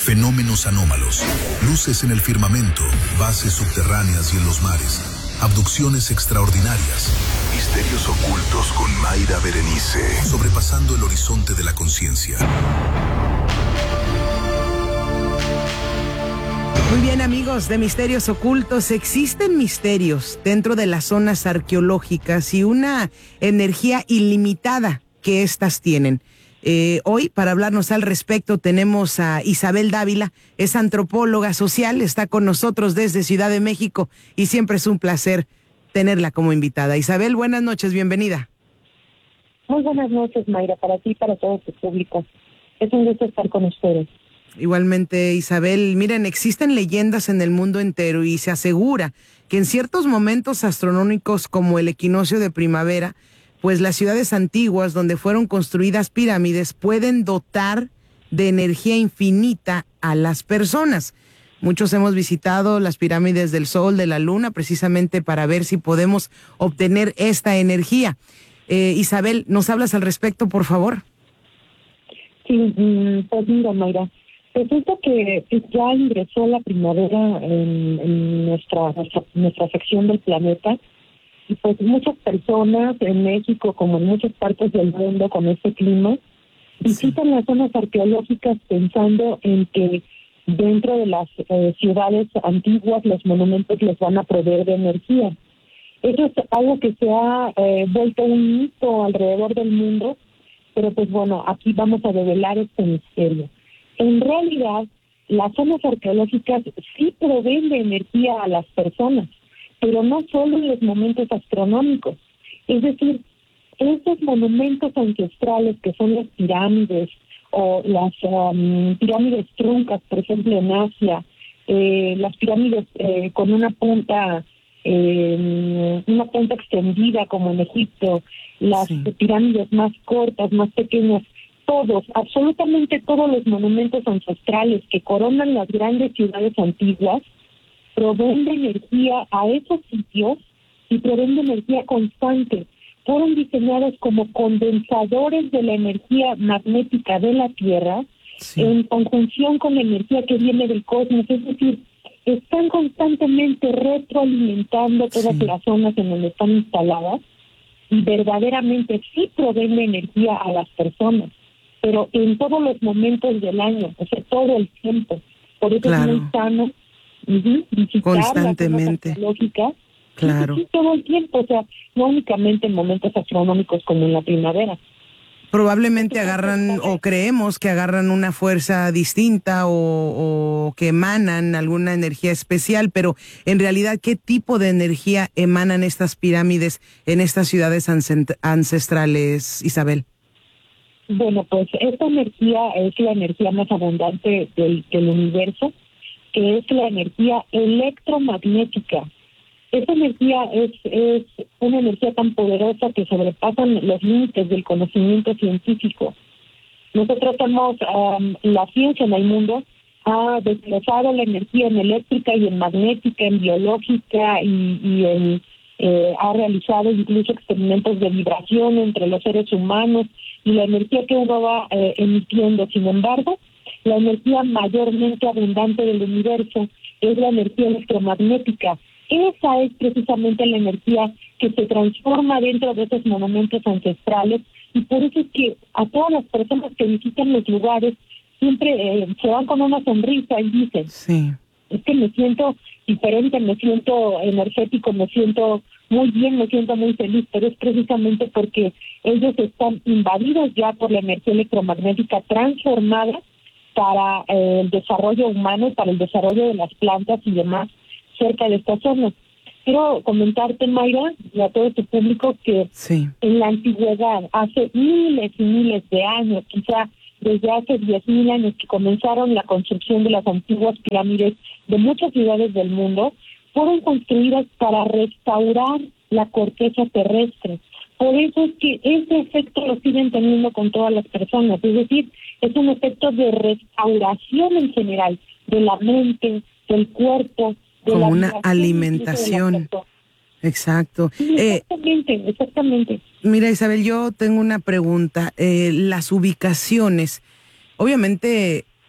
fenómenos anómalos, luces en el firmamento, bases subterráneas y en los mares, abducciones extraordinarias, misterios ocultos con Mayra Berenice, sobrepasando el horizonte de la conciencia. Muy bien, amigos de Misterios Ocultos, existen misterios dentro de las zonas arqueológicas y una energía ilimitada que éstas tienen. Hoy, para hablarnos al respecto, tenemos a Isabel Dávila, es antropóloga social, está con nosotros desde Ciudad de México y siempre es un placer tenerla como invitada. Isabel, buenas noches, bienvenida. Muy buenas noches, Mayra, para ti y para todo tu público. Es un gusto estar con ustedes. Igualmente, Isabel, miren, existen leyendas en el mundo entero y se asegura que en ciertos momentos astronómicos como el equinoccio de primavera, pues las ciudades antiguas donde fueron construidas pirámides pueden dotar de energía infinita a las personas. Muchos hemos visitado las pirámides del Sol, de la Luna, precisamente para ver si podemos obtener esta energía. Isabel, ¿nos hablas al respecto, por favor? Sí, pues mira, Mayra, resulta que ya ingresó la primavera en nuestra sección del planeta. Y pues muchas personas en México, como en muchas partes del mundo con este clima, visitan las zonas arqueológicas pensando en que dentro de las ciudades antiguas los monumentos les van a proveer de energía. Eso es algo que se ha vuelto un mito alrededor del mundo, pero pues bueno, aquí vamos a develar este misterio. En realidad, las zonas arqueológicas sí proveen de energía a las personas, pero no solo en los momentos astronómicos. Es decir, estos monumentos ancestrales que son las pirámides o las pirámides truncas, por ejemplo, en Asia, las pirámides con una punta extendida como en Egipto, las pirámides más cortas, más pequeñas, absolutamente todos los monumentos ancestrales que coronan las grandes ciudades antiguas, proveen de energía a esos sitios y proveen de energía constante. Fueron diseñados como condensadores de la energía magnética de la Tierra en conjunción con la energía que viene del cosmos. Es decir, están constantemente retroalimentando todas las zonas en donde están instaladas y verdaderamente sí proveen de energía a las personas, pero en todos los momentos del año, o sea, todo el tiempo. Por eso es muy sano constantemente. Claro. Sí, todo el tiempo, o sea, no únicamente en momentos astronómicos como en la primavera. Probablemente agarran o creemos que agarran una fuerza distinta o que emanan alguna energía especial, pero en realidad, ¿qué tipo de energía emanan estas pirámides en estas ciudades ancestrales, Isabel? Bueno, pues esta energía es la energía más abundante del universo, que es la energía electromagnética. Esa energía es una energía tan poderosa que sobrepasan los límites del conocimiento científico. Nosotros tenemos la ciencia en el mundo ha desglosado la energía en eléctrica y en magnética, en biológica y ha realizado incluso experimentos de vibración entre los seres humanos y la energía que uno va emitiendo. Sin embargo, la energía mayormente abundante del universo es la energía electromagnética. Esa es precisamente la energía que se transforma dentro de esos monumentos ancestrales y por eso es que a todas las personas que visitan los lugares siempre se van con una sonrisa y dicen, es que me siento diferente, me siento energético, me siento muy bien, me siento muy feliz, pero es precisamente porque ellos están invadidos ya por la energía electromagnética transformada para el desarrollo humano, para el desarrollo de las plantas y demás cerca de estas zonas. Quiero comentarte, Mayra, y a todo tu público que en la antigüedad, hace miles y miles de años, quizá desde hace 10,000 años que comenzaron la construcción de las antiguas pirámides de muchas ciudades del mundo, fueron construidas para restaurar la corteza terrestre. Por eso es que ese efecto lo siguen teniendo con todas las personas, es decir, es un efecto de restauración en general de la mente, del cuerpo, de como la una alimentación. Exacto. Sí, exactamente. Mira, Isabel, yo tengo una pregunta. Las ubicaciones, obviamente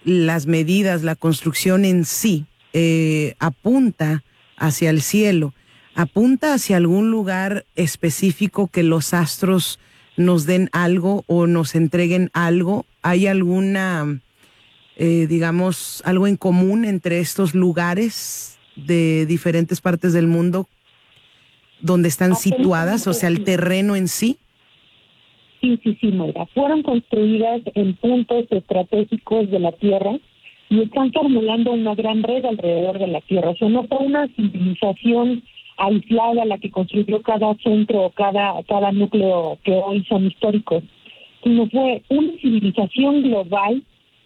las medidas, la construcción en sí, apunta hacia el cielo, apunta hacia algún lugar específico que los astros nos den algo o nos entreguen algo. ¿Hay alguna, digamos, algo en común entre estos lugares de diferentes partes del mundo donde están situadas, o sea, el terreno en sí? Sí, Mayra. Fueron construidas en puntos estratégicos de la Tierra y están formulando una gran red alrededor de la Tierra. O sea, no fue una civilización aislada la que construyó cada centro o cada núcleo que hoy son históricos, sino fue una civilización global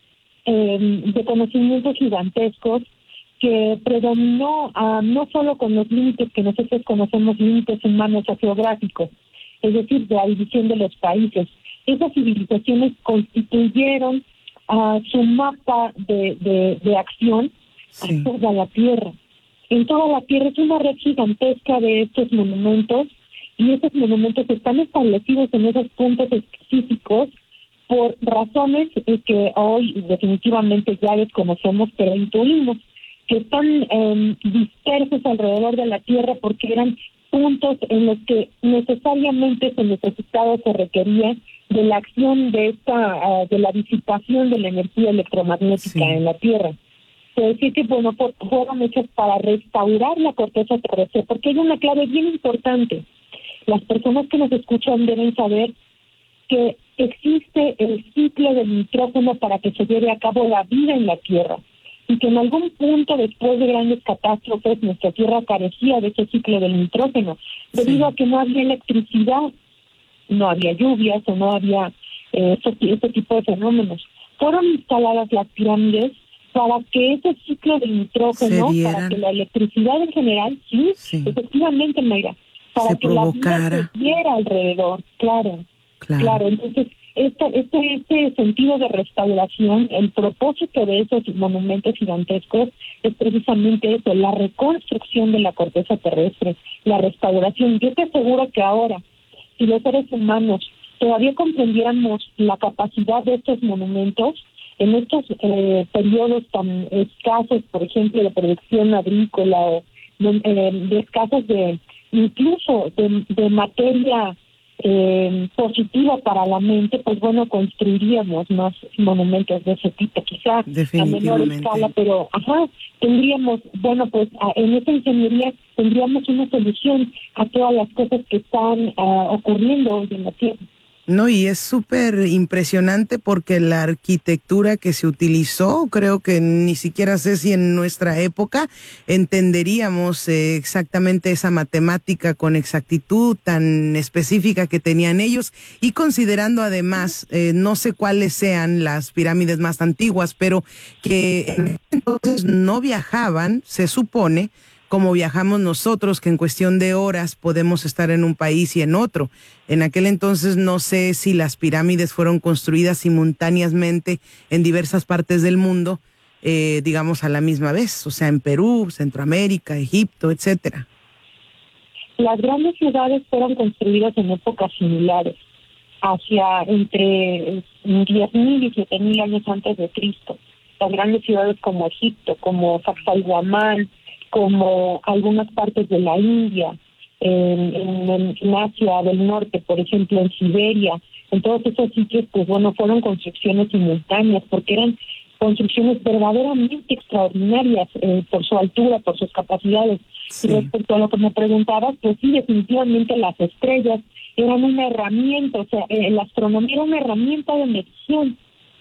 de conocimientos gigantescos que predominó no solo con los límites que nosotros conocemos, límites humanos o geográficos, es decir, de la división de los países. Esas civilizaciones constituyeron su mapa de acción a toda la Tierra. En toda la Tierra es una red gigantesca de estos monumentos, y esos monumentos están establecidos en esos puntos específicos por razones que hoy definitivamente ya desconocemos, pero intuimos que están dispersos alrededor de la Tierra porque eran puntos en los que necesariamente se necesitaba o se requería de la acción de de la disipación de la energía electromagnética en la Tierra. Es decir que, bueno, fueron hechos para restaurar la corteza terrestre, porque hay una clave bien importante. Las personas que nos escuchan deben saber que existe el ciclo del nitrógeno para que se lleve a cabo la vida en la Tierra, y que en algún punto después de grandes catástrofes nuestra Tierra carecía de ese ciclo del nitrógeno, debido a que no había electricidad, no había lluvias o no había ese tipo de fenómenos. Fueron instaladas las pirámides para que ese ciclo de nitrógeno, para que la electricidad en general, efectivamente, Mayra, para que la vida se diera alrededor, claro. Entonces, este sentido de restauración, el propósito de esos monumentos gigantescos es precisamente eso, la reconstrucción de la corteza terrestre, la restauración. Yo te aseguro que ahora, si los seres humanos todavía comprendiéramos la capacidad de estos monumentos, en estos periodos tan escasos, por ejemplo, de producción agrícola, o de escasos incluso de materia positiva para la mente, pues bueno, construiríamos más monumentos de ese tipo, quizá a menor escala, pero tendríamos, bueno, pues en esa ingeniería tendríamos una solución a todas las cosas que están ocurriendo hoy en la Tierra. No, y es súper impresionante porque la arquitectura que se utilizó, creo que ni siquiera sé si en nuestra época entenderíamos exactamente esa matemática con exactitud tan específica que tenían ellos, y considerando además, no sé cuáles sean las pirámides más antiguas, pero que entonces no viajaban, se supone, como viajamos nosotros, que en cuestión de horas podemos estar en un país y en otro. En aquel entonces no sé si las pirámides fueron construidas simultáneamente en diversas partes del mundo, digamos a la misma vez, o sea, en Perú, Centroamérica, Egipto, etcétera. Las grandes ciudades fueron construidas en épocas similares, hacia entre 10.000 y 7.000 años antes de Cristo. Las grandes ciudades como Egipto, como Sacsayhuamán, como algunas partes de la India, en Asia del Norte, por ejemplo, en Siberia, en todos esos sitios, pues bueno, fueron construcciones simultáneas, porque eran construcciones verdaderamente extraordinarias por su altura, por sus capacidades. Y respecto a lo que me preguntabas, pues sí, definitivamente las estrellas eran una herramienta, o sea, la astronomía era una herramienta de medición,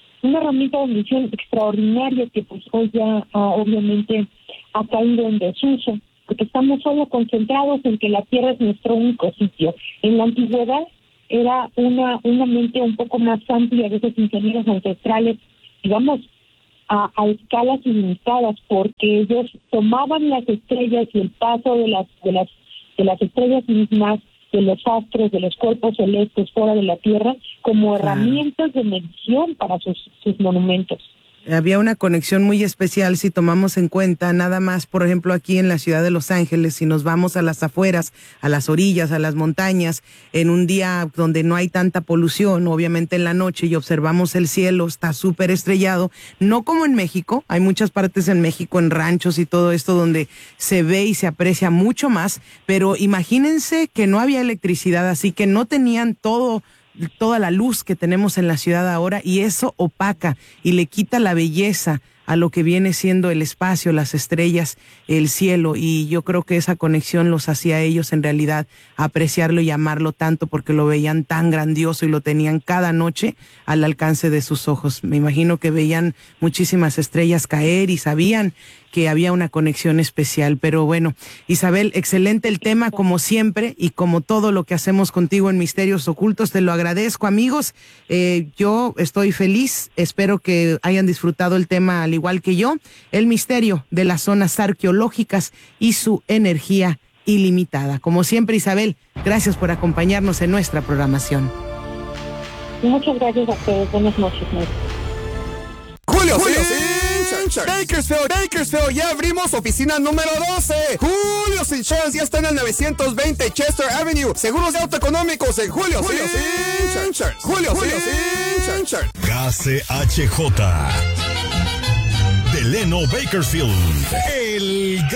extraordinaria que pues hoy ya obviamente ha caído en desuso, porque estamos solo concentrados en que la Tierra es nuestro único sitio. En la antigüedad era una mente un poco más amplia de esos ingenieros ancestrales, digamos, a escalas ilimitadas, porque ellos tomaban las estrellas y el paso de las estrellas mismas, de los astros, de los cuerpos celestes fuera de la Tierra, como herramientas de medición para sus monumentos. Había una conexión muy especial si tomamos en cuenta nada más, por ejemplo, aquí en la ciudad de Los Ángeles, si nos vamos a las afueras, a las orillas, a las montañas, en un día donde no hay tanta polución, obviamente en la noche, y observamos el cielo, está súper estrellado, no como en México, hay muchas partes en México, en ranchos y todo esto, donde se ve y se aprecia mucho más, pero imagínense que no había electricidad, así que no tenían toda la luz que tenemos en la ciudad ahora, y eso opaca y le quita la belleza a lo que viene siendo el espacio, las estrellas, el cielo, y yo creo que esa conexión los hacía a ellos en realidad apreciarlo y amarlo tanto porque lo veían tan grandioso y lo tenían cada noche al alcance de sus ojos. Me imagino que veían muchísimas estrellas caer y sabían que había una conexión especial. Pero bueno, Isabel, excelente el tema como siempre, y como todo lo que hacemos contigo en Misterios Ocultos, te lo agradezco, amigos. Yo estoy feliz, espero que hayan disfrutado el tema al igual que yo, el misterio de las zonas arqueológicas y su energía ilimitada. Como siempre, Isabel, gracias por acompañarnos en nuestra programación. Muchas gracias a ustedes, buenas noches. Julio Bakersfield, ya abrimos oficina número 12. Julio's Insurance ya está en el 920 Chester Avenue. Seguros de auto económicos en Julio's Insurance. KCHJ de Leno Bakersfield, el